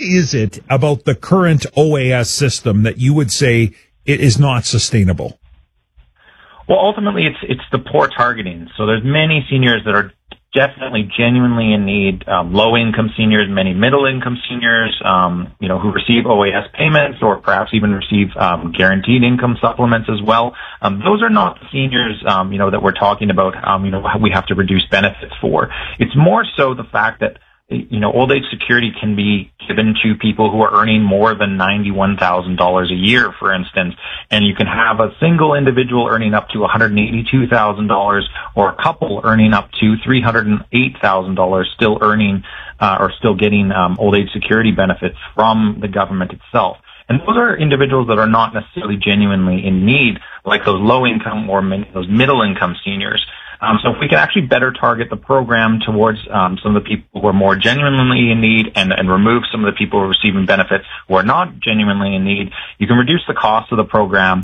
is it about the current OAS system that you would say it is not sustainable? Well, ultimately, it's the poor targeting. So there's many seniors that are definitely genuinely in need, low-income seniors, many middle-income seniors, who receive OAS payments or perhaps even receive guaranteed income supplements as well. Those are not the seniors, that we're talking about, we have to reduce benefits for. It's more so the fact that old age security can be given to people who are earning more than $91,000 a year, for instance, and you can have a single individual earning up to $182,000 or a couple earning up to $308,000 still earning or still getting old age security benefits from the government itself. And those are individuals that are not necessarily genuinely in need, like those low income or those middle income seniors. So if we can actually better target the program towards some of the people who are more genuinely in need and remove some of the people who are receiving benefits who are not genuinely in need, you can reduce the cost of the program.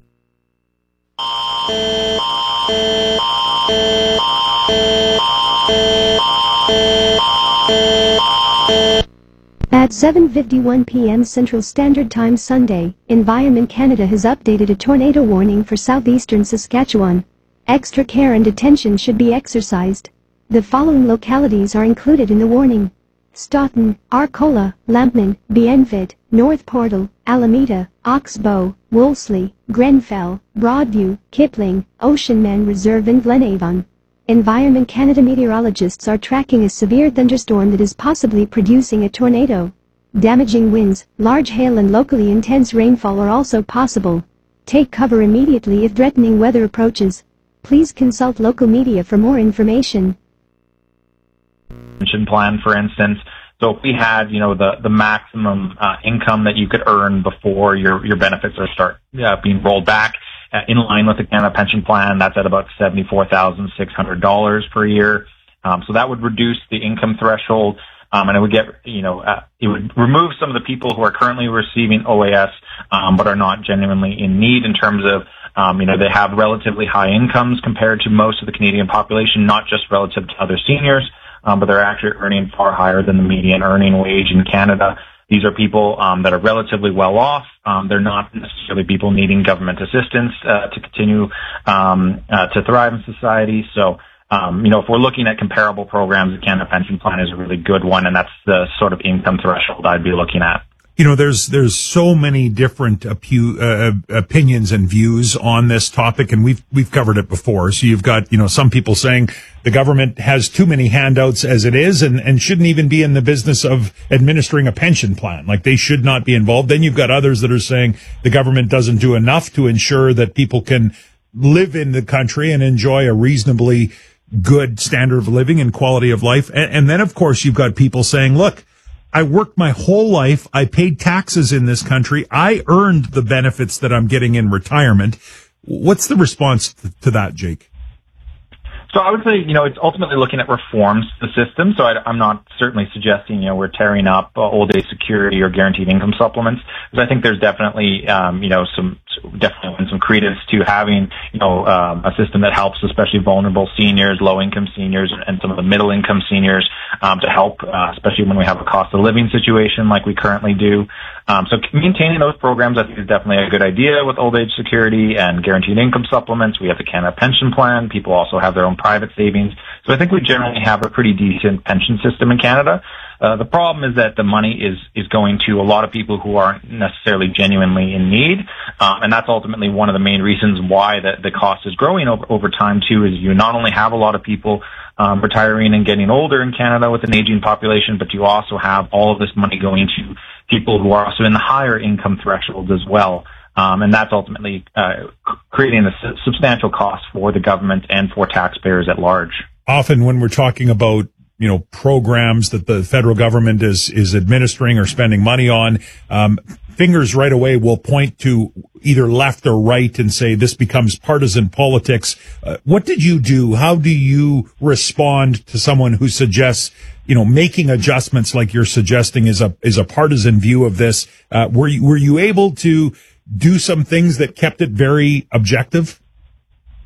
At 7:51 p.m. Central Standard Time Sunday, Environment Canada has updated a tornado warning for southeastern Saskatchewan. Extra care and attention should be exercised. The following localities are included in the warning: Stoughton, Arcola, Lampman, Bienfit, North Portal, Alameda, Oxbow, Wolseley, Grenfell, Broadview, Kipling, Oceanman Reserve and Glenavon. Environment Canada meteorologists are tracking a severe thunderstorm that is possibly producing a tornado. Damaging winds, large hail and locally intense rainfall are also possible. Take cover immediately if threatening weather approaches. Please consult local media for more information. Pension plan, for instance. So if we had, the maximum income that you could earn before your benefits start being rolled back, in line with the Canada Pension Plan, that's at about $74,600 per year. So that would reduce the income threshold, and it would get, it would remove some of the people who are currently receiving OAS, but are not genuinely in need in terms of, they have relatively high incomes compared to most of the Canadian population, not just relative to other seniors, but they're actually earning far higher than the median earning wage in Canada. These are people that are relatively well off. They're not necessarily people needing government assistance to continue to thrive in society. So, if we're looking at comparable programs, the Canada Pension Plan is a really good one, and that's the sort of income threshold I'd be looking at. There's so many different opinions and views on this topic, and we've covered it before. So you've got, some people saying the government has too many handouts as it is and shouldn't even be in the business of administering a pension plan. Like, they should not be involved. Then you've got others that are saying the government doesn't do enough to ensure that people can live in the country and enjoy a reasonably good standard of living and quality of life. And then, of course, you've got people saying, look, I worked my whole life. I paid taxes in this country. I earned the benefits that I'm getting in retirement. What's the response to that, Jake? So I would say, it's ultimately looking at reforms to the system. So I'm not certainly suggesting, we're tearing up old age security or guaranteed income supplements, because I think there's definitely, some credence to having, a system that helps especially vulnerable seniors, low income seniors, and some of the middle income seniors, to help, especially when we have a cost of living situation like we currently do. So maintaining those programs, I think, is definitely a good idea with old age security and guaranteed income supplements. We have the Canada Pension Plan. People also have their own private savings. So I think we generally have a pretty decent pension system in Canada. The problem is that the money is going to a lot of people who aren't necessarily genuinely in need. And that's ultimately one of the main reasons why the cost is growing over time too, is you not only have a lot of people retiring and getting older in Canada with an aging population, but you also have all of this money going to people who are also in the higher income thresholds as well. And that's ultimately creating a substantial cost for the government and for taxpayers at large. Often when we're talking about programs that the federal government is administering or spending money on, fingers right away will point to either left or right and say this becomes partisan politics. What did you do? How do you respond to someone who suggests, making adjustments like you're suggesting is a partisan view of this? Were you able to do some things that kept it very objective?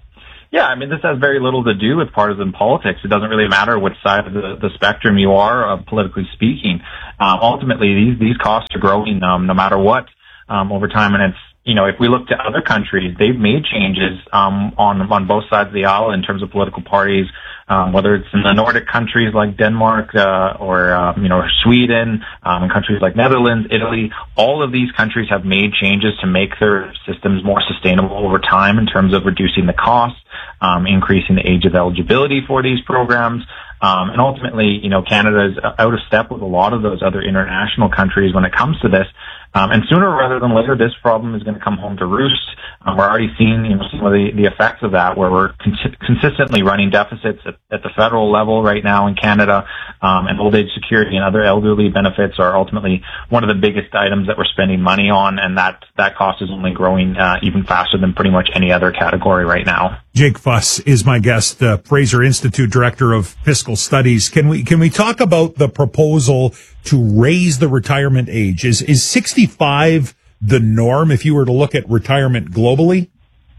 Yeah, I mean, this has very little to do with partisan politics. It doesn't really matter which side of the spectrum you are, politically speaking. Ultimately, these costs are growing no matter what over time, and it's, if we look to other countries, they've made changes on both sides of the aisle in terms of political parties, whether it's in the Nordic countries like Denmark or Sweden, and countries like Netherlands, Italy. All of these countries have made changes to make their systems more sustainable over time in terms of reducing the costs, increasing the age of eligibility for these programs. And ultimately, Canada is out of step with a lot of those other international countries when it comes to this. And sooner rather than later, this problem is going to come home to roost. We're already seeing, some of the effects of that, where we're consistently running deficits at the federal level right now in Canada. And old age security and other elderly benefits are ultimately one of the biggest items that we're spending money on, and that cost is only growing even faster than pretty much any other category right now. Jake Fuss is my guest, Fraser Institute Director of Fiscal Studies. Can we talk about the proposal to raise the retirement age? Is 65 the norm if you were to look at retirement globally?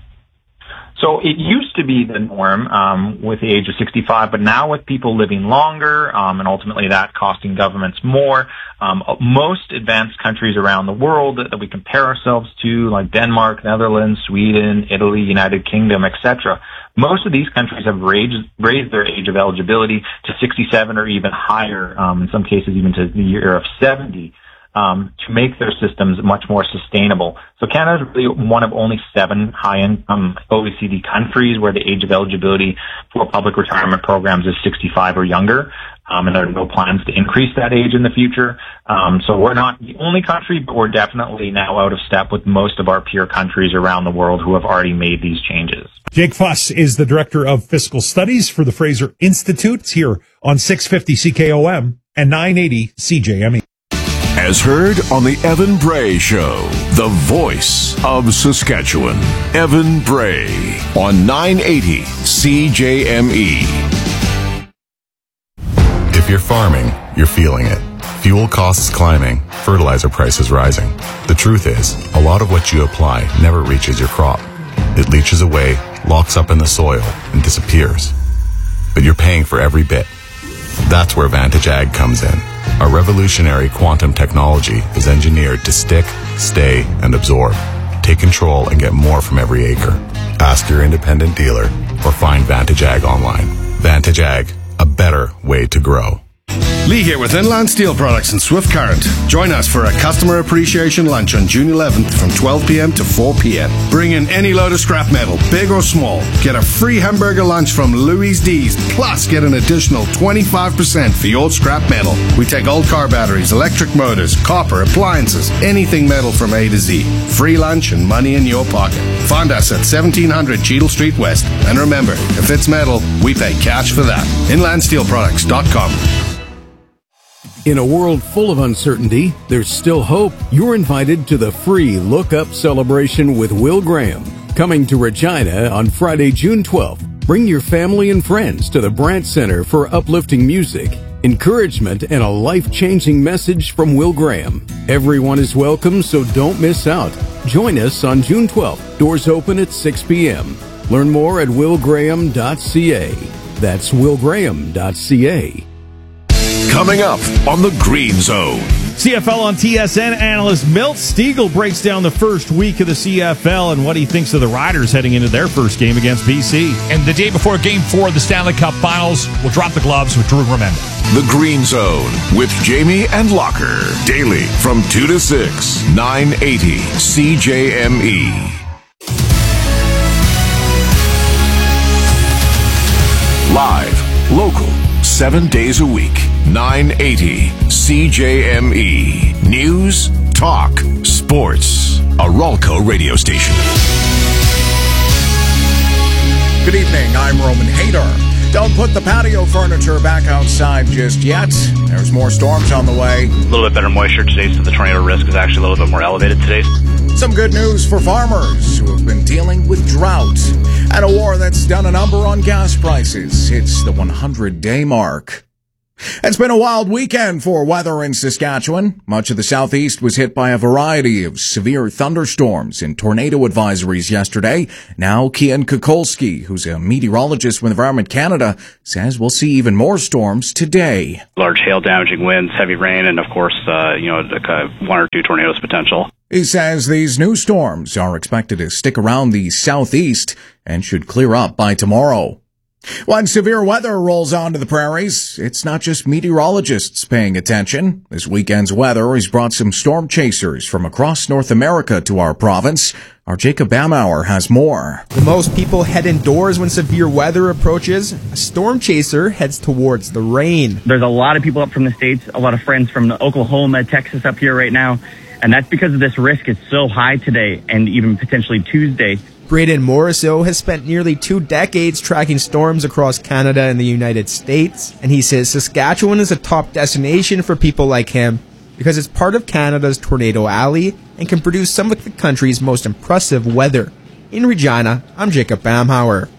So it used to be the norm with the age of 65, but now with people living longer and ultimately that costing governments more, most advanced countries around the world that we compare ourselves to, like Denmark, Netherlands, Sweden, Italy, United Kingdom, etc., most of these countries have raised their age of eligibility to 67 or even higher, in some cases even to the year of 70. To make their systems much more sustainable. So Canada is really one of only 7 high-income OECD countries where the age of eligibility for public retirement programs is 65 or younger, and there are no plans to increase that age in the future. So we're not the only country, but we're definitely now out of step with most of our peer countries around the world who have already made these changes. Jake Fuss is the Director of Fiscal Studies for the Fraser Institute. It's here on 650 CKOM and 980 CJME. As heard on the Evan Bray Show, the voice of Saskatchewan. Evan Bray on 980 CJME. If you're farming, you're feeling it. Fuel costs climbing, fertilizer prices rising. The truth is, a lot of what you apply never reaches your crop. It leaches away, locks up in the soil, and disappears. But you're paying for every bit. That's where Vantage Ag comes in. Our revolutionary quantum technology is engineered to stick, stay, and absorb. Take control and get more from every acre. Ask your independent dealer or find Vantage Ag online. Vantage Ag, a better way to grow. Lee here with Inland Steel Products and Swift Current. Join us for a customer appreciation lunch on June 11th from 12 p.m. to 4 p.m. Bring in any load of scrap metal, big or small. Get a free hamburger lunch from Louis D's, plus get an additional 25% for your scrap metal. We take old car batteries, electric motors, copper, appliances, anything metal from A to Z. Free lunch and money in your pocket. Find us at 1700 Cheadle Street West. And remember, if it's metal, we pay cash for that. InlandSteelProducts.com. In a world full of uncertainty, there's still hope. You're invited to the free Look Up celebration with Will Graham, coming to Regina on Friday, June 12th. Bring your family and friends to the Brandt Center for uplifting music, encouragement, and a life-changing message from Will Graham. Everyone is welcome, so don't miss out. Join us on June 12th. Doors open at 6 p.m. Learn more at willgraham.ca. That's willgraham.ca. Coming up on the Green Zone. CFL on TSN analyst Milt Stiegel breaks down the first week of the CFL and what he thinks of the Riders heading into their first game against BC. And the day before Game 4 of the Stanley Cup Finals, we'll drop the gloves with Drew Remenda. The Green Zone with Jamie and Locker. Daily from 2 to 6, 980 CJME. Live, local, 7 days a week, 980 CJME. News, talk, sports. A Ralco radio station. Good evening, I'm Roman Hader. Don't put the patio furniture back outside just yet. There's more storms on the way. A little bit better moisture today, so the tornado risk is actually a little bit more elevated today. Some good news for farmers who have been dealing with drought and a war that's done a number on gas prices. It's the 100-day mark. It's been a wild weekend for weather in Saskatchewan. Much of the southeast was hit by a variety of severe thunderstorms and tornado advisories yesterday. Now, Kian Kukolski, who's a meteorologist with Environment Canada, says we'll see even more storms today. Large hail damaging winds, heavy rain, and of course, one or two tornadoes potential. He says these new storms are expected to stick around the southeast and should clear up by tomorrow. When severe weather rolls onto the prairies, it's not just meteorologists paying attention. This weekend's weather has brought some storm chasers from across North America to our province. Our Jacob Bamauer has more. Most people head indoors when severe weather approaches. A storm chaser heads towards the rain. There's a lot of people up from the States, a lot of friends from Oklahoma, Texas up here right now. And that's because of this risk is so high today and even potentially Tuesday. Braden Morisseau has spent nearly 2 decades tracking storms across Canada and the United States, and he says Saskatchewan is a top destination for people like him because it's part of Canada's Tornado Alley and can produce some of the country's most impressive weather. In Regina, I'm Jacob Bamhauer.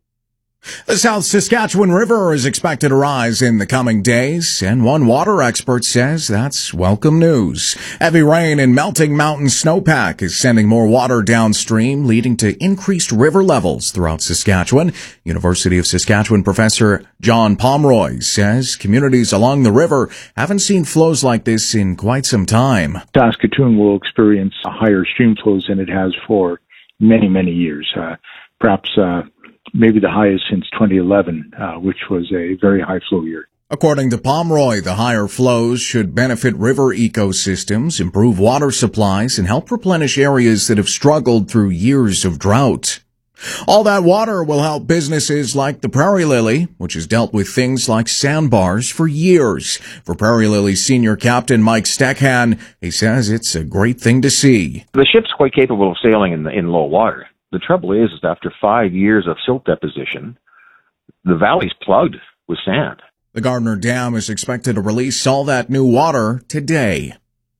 The South Saskatchewan River is expected to rise in the coming days, and one water expert says that's welcome news. Heavy rain and melting mountain snowpack is sending more water downstream, leading to increased river levels throughout Saskatchewan. University of Saskatchewan professor John Pomeroy says communities along the river haven't seen flows like this in quite some time. Saskatoon will experience higher stream flows than it has for many, many years, perhaps maybe the highest since 2011, which was a very high flow year. According to Pomeroy, the higher flows should benefit river ecosystems, improve water supplies, and help replenish areas that have struggled through years of drought. All that water will help businesses like the Prairie Lily, which has dealt with things like sandbars for years. For Prairie Lily's senior captain Mike Steckhan, he says it's a great thing to see. The ship's quite capable of sailing in low water. The trouble is after 5 years of silt deposition, the valley's plugged with sand. The Gardner Dam is expected to release all that new water today.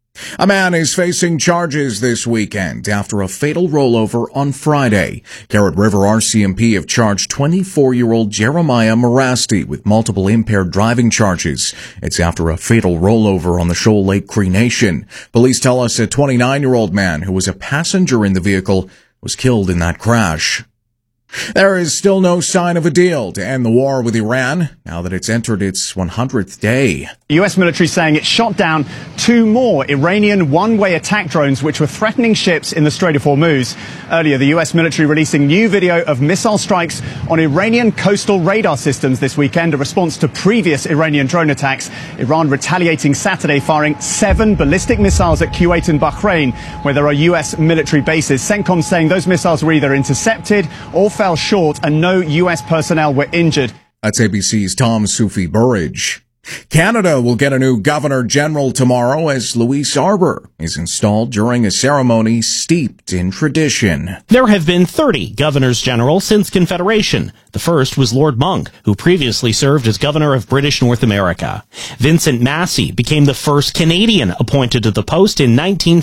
A man is facing charges this weekend after a fatal rollover on Friday. Carrot River RCMP have charged 24-year-old Jeremiah Morasti with multiple impaired driving charges. It's after a fatal rollover on the Shoal Lake Cree Nation. Police tell us a 29-year-old man who was a passenger in the vehicle was killed in that crash. There is still no sign of a deal to end the war with Iran, now that it's entered its 100th day. The U.S. military saying it shot down 2 more Iranian one-way attack drones which were threatening ships in the Strait of Hormuz. Earlier, the U.S. military releasing new video of missile strikes on Iranian coastal radar systems this weekend, a response to previous Iranian drone attacks. Iran retaliating Saturday, firing 7 ballistic missiles at Kuwait and Bahrain, where there are U.S. military bases. CENTCOM saying those missiles were either intercepted or fell short and no U.S. personnel were injured. That's ABC's Tom Sufi Burridge. Canada will get a new Governor General tomorrow as Louise Arbour is installed during a ceremony steeped in tradition. There have been 30 Governors General since Confederation. The first was Lord Monck, who previously served as Governor of British North America. Vincent Massey became the first Canadian appointed to the post in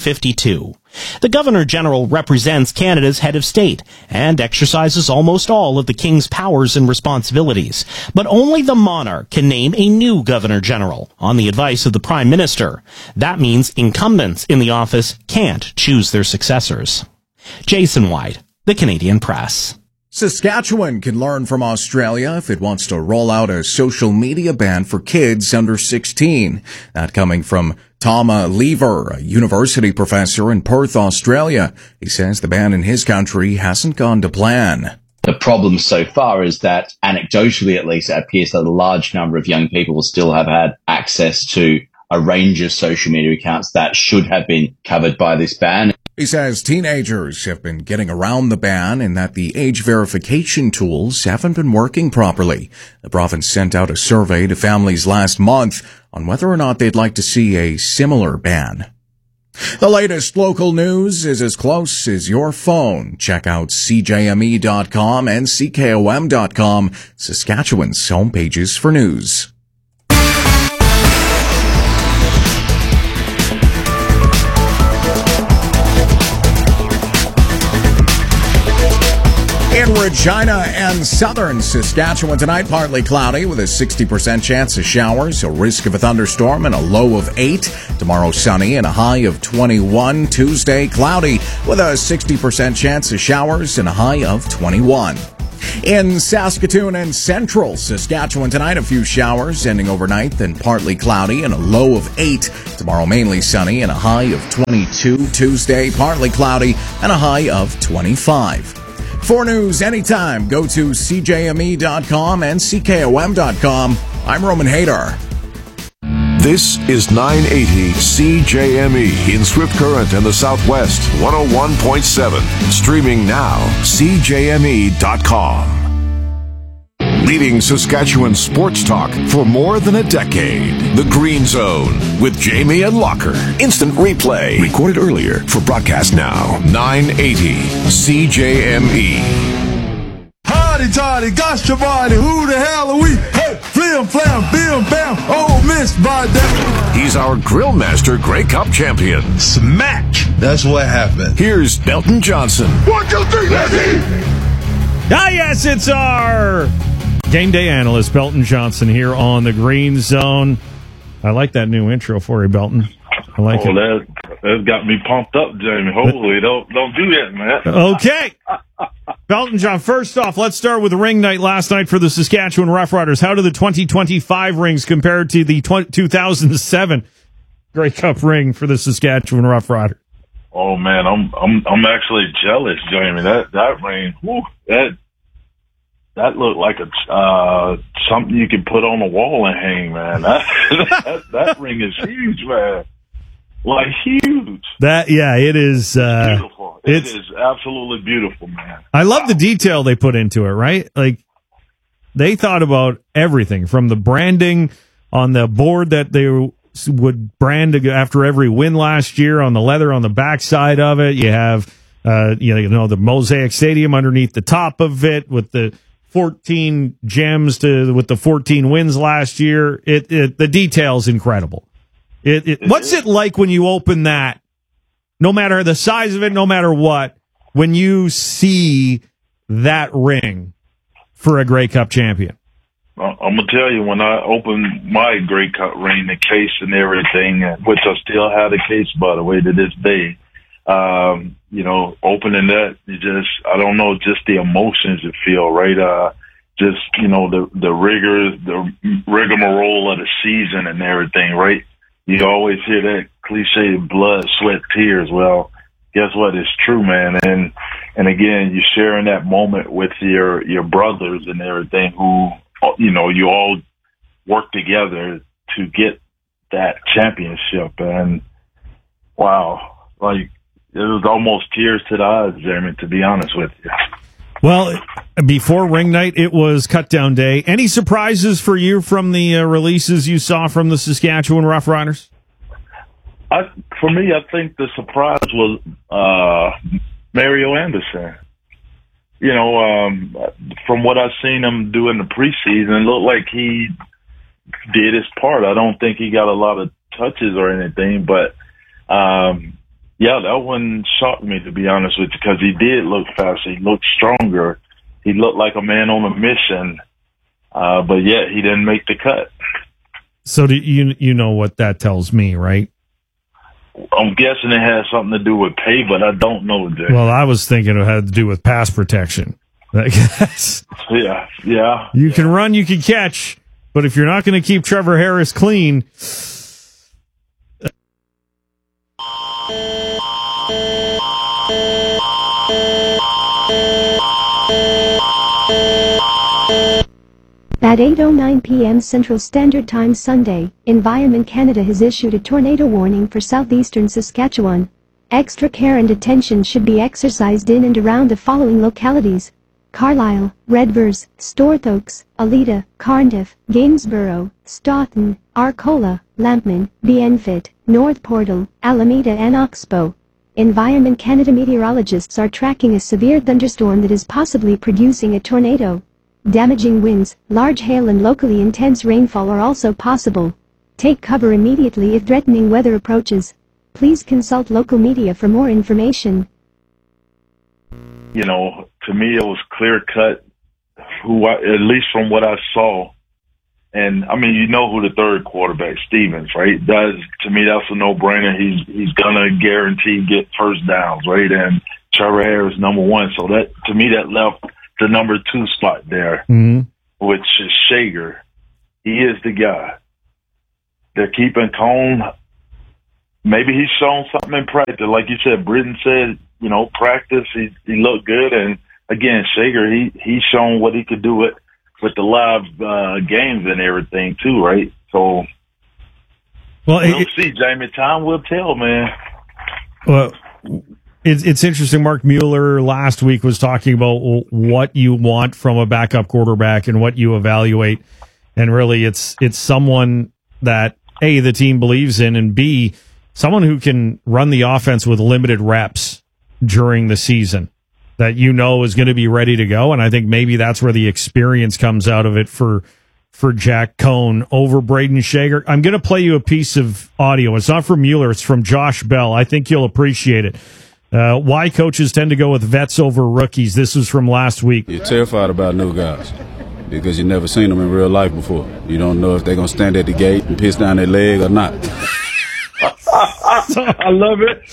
1952. The Governor-General represents Canada's head of state and exercises almost all of the King's powers and responsibilities. But only the monarch can name a new Governor-General on the advice of the Prime Minister. That means incumbents in the office can't choose their successors. Jason White, The Canadian Press. Saskatchewan can learn from Australia if it wants to roll out a social media ban for kids under 16. That coming from Tama Lever, a university professor in Perth, Australia. He says the ban in his country hasn't gone to plan. The problem so far is that, anecdotally at least, it appears that a large number of young people will still have had access to a range of social media accounts that should have been covered by this ban. He says teenagers have been getting around the ban and that the age verification tools haven't been working properly. The province sent out a survey to families last month on whether or not they'd like to see a similar ban. The latest local news is as close as your phone. Check out CJME.com and CKOM.com, Saskatchewan's homepages for news. In Regina and southern Saskatchewan tonight, partly cloudy with a 60% chance of showers, a risk of a thunderstorm and a low of 8. Tomorrow sunny and a high of 21. Tuesday cloudy with a 60% chance of showers and a high of 21. In Saskatoon and central Saskatchewan tonight, a few showers ending overnight, then partly cloudy and a low of 8. Tomorrow mainly sunny and a high of 22. Tuesday partly cloudy and a high of 25. For news anytime, go to CJME.com and CKOM.com. I'm Roman Hadar. This is 980 CJME in Swift Current and the Southwest, 101.7. Streaming now, CJME.com. Leading Saskatchewan sports talk for more than a decade. The Green Zone with Jamie and Locker. Instant replay. Recorded earlier for broadcast now. 980 CJME. Hardy, tardy, gosh, body, who the hell are we? Hey, flim, flam, bim, bam, oh, miss, by that. He's our grill master Grey Cup champion. Smack! That's what happened. Here's Belton Johnson. 1, 2, 3, let's eat! Ah, yes, it's our game day analyst, Belton Johnson, here on the Green Zone. I like that new intro for you, Belton. I like it. That got me pumped up, Jamie. Hopefully, don't do that, man. Okay. Belton John, first off, let's start with ring night last night for the Saskatchewan Roughriders. How do the 2025 rings compare to the 2007 Grey Cup ring for the Saskatchewan Roughriders? Oh man, I'm actually jealous, Jamie. That ring, whew, that looked like a something you could put on a wall and hang, man. That ring is huge, man. Like huge. It is beautiful. It is absolutely beautiful, man. I love the detail they put into it, right? Like they thought about everything from the branding on the board that they would brand after every win last year on the leather on the backside of it. You have the Mosaic Stadium underneath the top of it with the 14 gems with the 14 wins last year. The detail's incredible. What's it like when you open that, no matter the size of it, no matter what, when you see that ring for a Grey Cup champion? I'm going to tell you, when I opened my Grey Cup ring, the case and everything, which I still have the case, by the way, to this day, opening that, I don't know, just the emotions you feel, right? The rigmarole of the season and everything, right? You always hear that cliche, blood, sweat, tears. Well, guess what? It's true, man. And again, you're sharing that moment with your brothers and everything who, you all work together to get that championship. And wow, like it was almost tears to the eyes, Jeremy, to be honest with you. Well, before ring night, it was cut down day. Any surprises for you from the releases you saw from the Saskatchewan Roughriders? For me, I think the surprise was Mario Anderson. From what I've seen him do in the preseason, it looked like he did his part. I don't think he got a lot of touches or anything, but that one shocked me, to be honest with you, because he did look faster. He looked stronger. He looked like a man on a mission, but yet he didn't make the cut. So do you know what that tells me, right? I'm guessing it has something to do with pay, but I don't know, Jay. Well, I was thinking it had to do with pass protection. Yeah. You can run, you can catch, but if you're not going to keep Trevor Harris clean... At 8:09 p.m. Central Standard Time Sunday, Environment Canada has issued a tornado warning for southeastern Saskatchewan. Extra care and attention should be exercised in and around the following localities: Carlisle, Redvers, Storthoaks, Alita, Cardiff, Gainsborough, Stoughton, Arcola, Lampman, Bienfit, North Portal, Alameda and Oxbow. Environment Canada meteorologists are tracking a severe thunderstorm that is possibly producing a tornado. Damaging winds, large hail and locally intense rainfall are also possible. Take cover immediately if threatening weather approaches. Please consult local media for more information. to me, it was clear cut at least from what I saw. And I mean, who the third quarterback, Stevens, right? To me, that's a no-brainer. He's gonna guarantee get first downs, right? And Trevor Harris, number one. So that, to me, that left the number 2 spot there, which is Shager. He is the guy. They're keeping Cone. Maybe he's shown something in practice. Like you said, Britton said, practice, he looked good. And again, Shager, he's shown what he could do with the live games and everything too, right? So we'll see, Jamie. Time will tell, man. Well, it's interesting. Mark Mueller last week was talking about what you want from a backup quarterback and what you evaluate. And really, it's someone that, A, the team believes in, and B, someone who can run the offense with limited reps during the season that is going to be ready to go. And I think maybe that's where the experience comes out of it for Jack Cohn over Braden Shager. I'm going to play you a piece of audio. It's not from Mueller. It's from Josh Bell. I think you'll appreciate it. Why coaches tend to go with vets over rookies. This was from last week. You're terrified about new guys because you've never seen them in real life before. You don't know if they're going to stand at the gate and piss down their leg or not. I love it.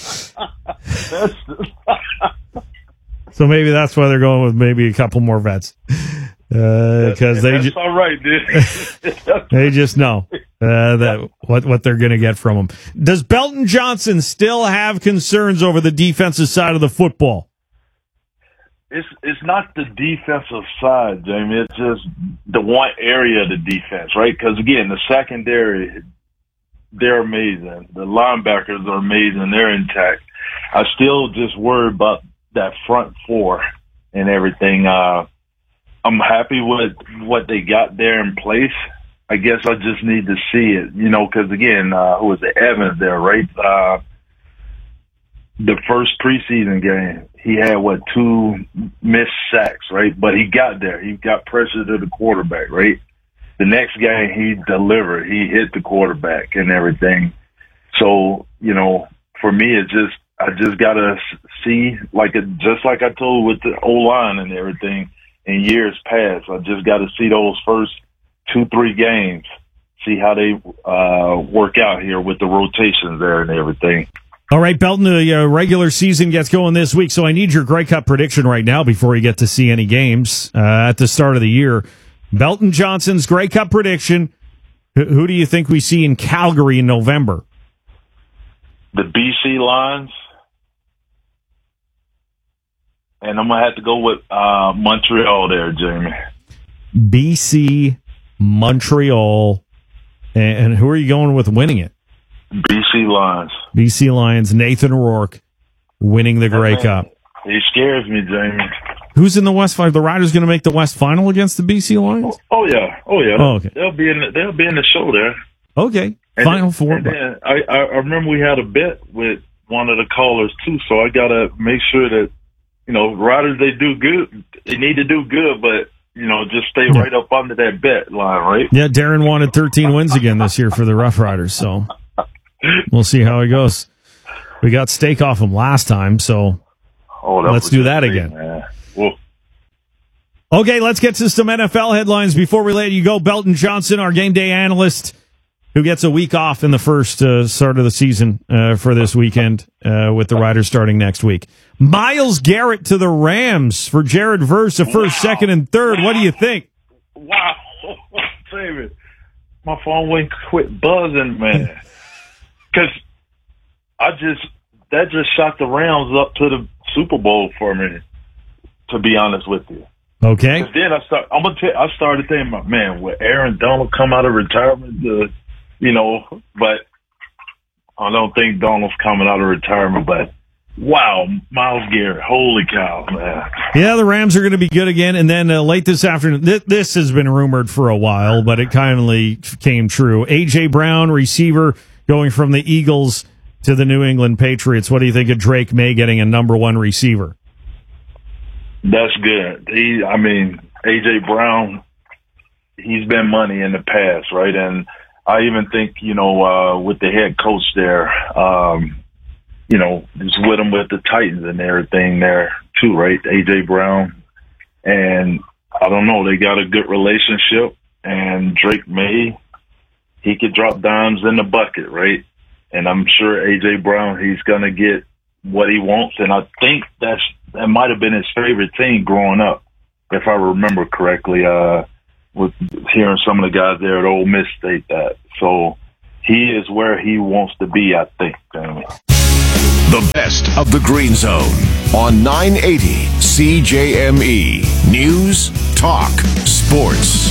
So maybe that's why they're going with maybe a couple more vets. Because that's all right, dude. They just know that what they're going to get from them. Does Belton Johnson still have concerns over the defensive side of the football? It's not the defensive side, Jamie. It's just the one area of the defense, right? Because again, the secondary, they're amazing. The linebackers are amazing. They're intact. I still just worry about that front four and everything. I'm happy with what they got there in place. I guess I just need to see it, because again, who was it? Evans there, right? The first preseason game, he had 2 missed sacks, right? But he got there. He got pressure to the quarterback, right? The next game, he delivered. He hit the quarterback and everything. So, for me, I just gotta see, just like I told with the O-line and everything in years past. I just got to see those first 2-3 games, see how they work out here with the rotations there and everything. All right, Belton, the regular season gets going this week, so I need your Grey Cup prediction right now before you get to see any games at the start of the year. Belton Johnson's Grey Cup prediction. Who do you think we see in Calgary in November? The BC Lions. And I'm going to have to go with Montreal there, Jamie. BC, Montreal. And who are you going with winning it? BC Lions. BC Lions, Nathan Rourke winning the Grey Cup. He scares me, Jamie. Who's in the West Final? The Riders going to make the West Final against the BC Lions? Oh yeah. Oh, okay. They'll be in the show there. Okay. Final Four. And then I remember we had a bet with one of the callers too, so I got to make sure that Riders, they do good. They need to do good, but, just stay right up under that bet line, right? Yeah, Darren wanted 13 wins again this year for the Rough Riders, so we'll see how it goes. We got steak off them last time, so let's do that again. Well, okay, let's get to some NFL headlines before we let you go. Belton Johnson, our game day analyst, who gets a week off in the first start of the season for this weekend with the Riders starting next week. Myles Garrett to the Rams for Jared Verse, a first, second, and third. What do you think? Wow. David, my phone wouldn't quit buzzing, man. Because that just shot the Rams up to the Super Bowl for me, to be honest with you. Okay. Because then I started thinking, man, will Aaron Donald come out of retirement? But I don't think Donald's coming out of retirement. But wow, Myles Garrett, holy cow, man! Yeah, the Rams are going to be good again. And then late this afternoon, this has been rumored for a while, but it kindly came true. A.J. Brown, receiver, going from the Eagles to the New England Patriots. What do you think of Drake May getting a number 1 receiver? That's good. A.J. Brown, he's been money in the past, right? And I even think, with the head coach there, just with him with the Titans and everything there too, right? A.J. Brown. And I don't know, they got a good relationship. And Drake May, he could drop dimes in the bucket, right? And I'm sure A.J. Brown, he's going to get what he wants. And I think that might have been his favorite team growing up, if I remember correctly, with hearing some of the guys there at Ole Miss state that. So he is where he wants to be, I think. The best of the Green Zone on 980 CJME. News, talk, sports.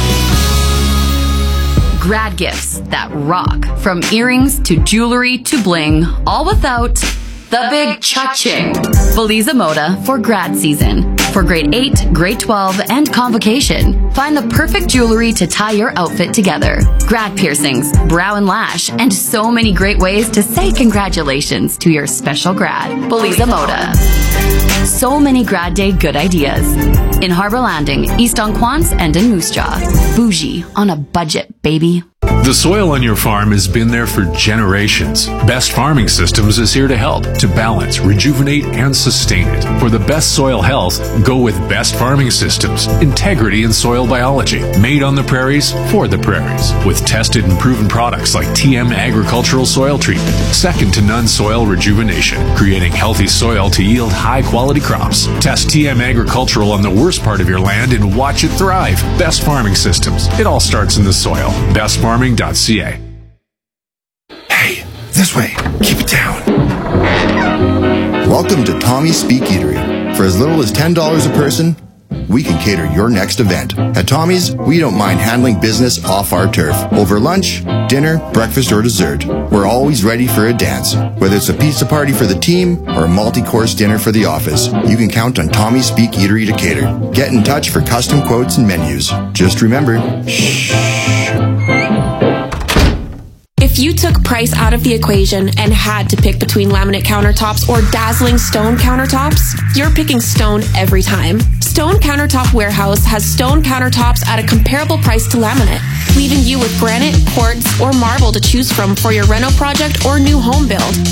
Grad gifts that rock. From earrings to jewelry to bling, all without the big cha-ching. Valiza Moda for grad season. For grade 8, grade 12, and convocation. Find the perfect jewelry to tie your outfit together. Grad piercings, brow and lash, and so many great ways to say congratulations to your special grad. Valiza Moda. So many grad day good ideas. In Harbor Landing, East Onquance, and in Moose Jaw. Bougie on a budget, baby. The soil on your farm has been there for generations. Best Farming Systems is here to help, to balance, rejuvenate, and sustain it. For the best soil health, go with Best Farming Systems. Integrity in soil biology. Made on the prairies, for the prairies. With tested and proven products like TM Agricultural Soil Treatment. Second to none soil rejuvenation. Creating healthy soil to yield high-quality crops. Test TM Agricultural on the worst part of your land and watch it thrive. Best Farming Systems. It all starts in the soil. BestFarming.ca. Hey, this way. Keep it down. Welcome to Tommy's Speak Eatery. For as little as $10 a person, we can cater your next event. At Tommy's, we don't mind handling business off our turf. Over lunch, dinner, breakfast, or dessert, we're always ready for a dance. Whether it's a pizza party for the team or a multi-course dinner for the office, you can count on Tommy's Speak Eatery to cater. Get in touch for custom quotes and menus. Just remember, shh. If you took price out of the equation and had to pick between laminate countertops or dazzling stone countertops, you're picking stone every time. Stone Countertop Warehouse has stone countertops at a comparable price to laminate, leaving you with granite, quartz, or marble to choose from for your reno project or new home build.